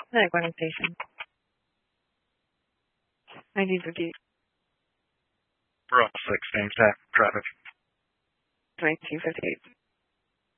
Medic Wagon Station. 1958. We're all 6, same traffic. 1958.